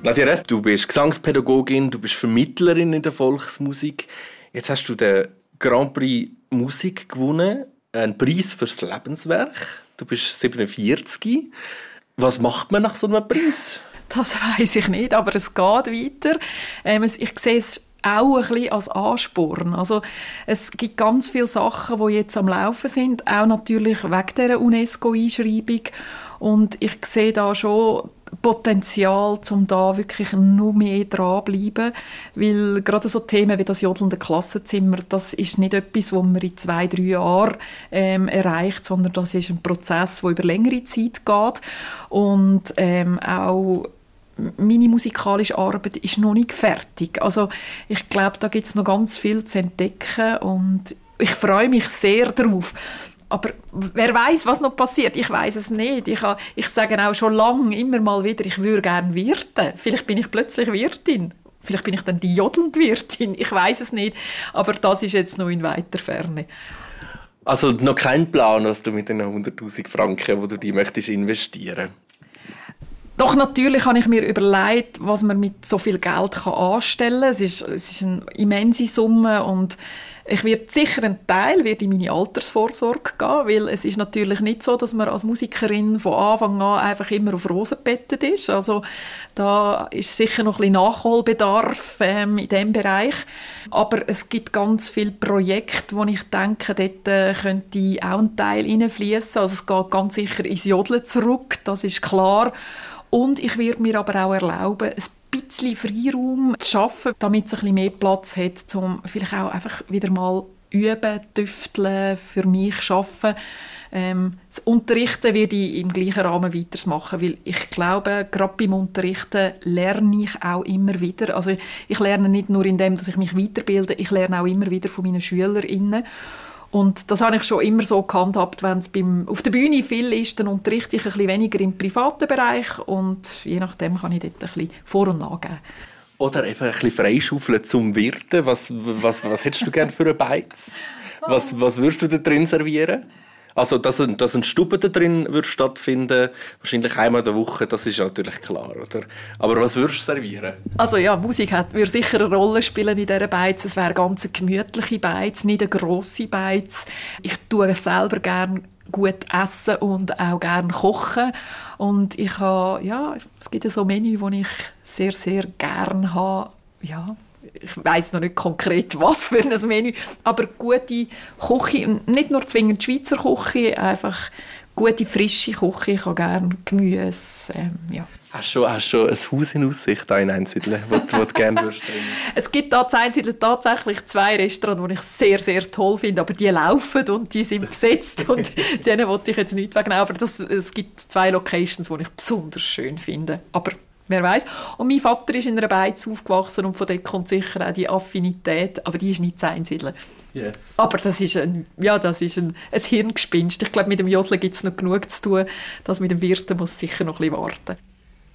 Nadja Rest, du bist Gesangspädagogin, du bist Vermittlerin in der Volksmusik. Jetzt hast du den Grand Prix Musik gewonnen, einen Preis fürs Lebenswerk. Du bist 47. Was macht man nach so einem Preis? Das weiss ich nicht, aber es geht weiter. Ich sehe es auch ein bisschen als Ansporn. Also, es gibt ganz viele Sachen, die jetzt am Laufen sind, auch natürlich wegen dieser UNESCO-Einschreibung. Und ich sehe da schon Potenzial, um da wirklich noch mehr dranbleiben. Weil gerade so Themen wie das jodelnde Klassenzimmer, das ist nicht etwas, was man in 2-3 Jahren erreicht, sondern das ist ein Prozess, der über längere Zeit geht. Und auch meine musikalische Arbeit ist noch nicht fertig. Also ich glaube, da gibt es noch ganz viel zu entdecken und ich freue mich sehr darauf. Aber wer weiß, was noch passiert? Ich weiß es nicht. Ich sage auch schon lange immer mal wieder, ich würde gerne Wirtin. Vielleicht bin ich plötzlich Wirtin. Vielleicht bin ich dann die jodelnde Wirtin. Ich weiß es nicht. Aber das ist jetzt noch in weiter Ferne. Also noch kein Plan, was du mit den 100'000 Franken, die du die möchtest investieren? Doch, natürlich habe ich mir überlegt, was man mit so viel Geld anstellen kann. Es ist eine immense Summe und ich werde sicher einen Teil in meine Altersvorsorge gehen, weil es ist natürlich nicht so, dass man als Musikerin von Anfang an einfach immer auf Rosen gebettet ist. Also da ist sicher noch ein bisschen Nachholbedarf in diesem Bereich. Aber es gibt ganz viele Projekte, wo ich denke, dort könnte auch ein Teil hineinfließen. Also es geht ganz sicher ins Jodeln zurück, das ist klar. Und ich werde mir aber auch erlauben, ein bisschen Freiraum zu schaffen, damit es ein bisschen mehr Platz hat, um vielleicht auch einfach wieder mal üben, tüfteln, für mich arbeiten. Das Unterrichten werde ich im gleichen Rahmen weitermachen, weil ich glaube, gerade beim Unterrichten lerne ich auch immer wieder. Also ich lerne nicht nur in dem, dass ich mich weiterbilde, ich lerne auch immer wieder von meinen SchülerInnen. Und das habe ich schon immer so gehandhabt, wenn es auf der Bühne viel ist, dann unterrichte ich ein bisschen weniger im privaten Bereich und je nachdem kann ich dort ein bisschen Vor- und Nachgeben. Oder eben ein bisschen freischaufeln zum Wirten. Was hättest du gerne für einen Beiz? Was würdest du da drin servieren? Also, dass ein Stube da drin würde stattfinden, wahrscheinlich einmal in der Woche, das ist natürlich klar, oder? Aber was würdest du servieren? Also ja, Musik würde sicher eine Rolle spielen in dieser Beiz. Es wäre ganz eine gemütliche Beiz, nicht eine grosse Beiz. Ich tue selber gerne gut essen und auch gerne kochen. Und es gibt ja so Menü, die ich sehr, sehr gerne habe. Ja, ich weiss noch nicht konkret, was für ein Menü, aber gute Küche, nicht nur zwingend Schweizer Küche, einfach gute, frische Küche. Ich habe gerne Gemüse, ja. Hast du schon ein Haus in Aussicht in Einsiedeln, das du gerne würdest? Es gibt da in Einsiedeln tatsächlich 2 Restaurants, die ich sehr, sehr toll finde, aber die laufen und die sind besetzt und denen wollte ich jetzt nicht wegnehmen, aber es gibt 2 Locations, die ich besonders schön finde, aber wer weiß. Und mein Vater ist in einer Beiz aufgewachsen und von dort kommt sicher auch die Affinität, aber die ist nicht zu Einsiedeln. Yes. Aber das ist ein Hirngespinst. Ich glaube, mit dem Jodeln gibt es noch genug zu tun. Das mit dem Wirten muss sicher noch ein bisschen warten.